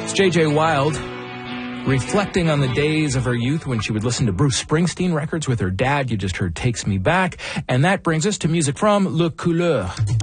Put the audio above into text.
J.J. Wilde, reflecting on the days of her youth when she would listen to Bruce Springsteen records with her dad. You just heard Takes Me Back. And that brings us to music from Le Couleur.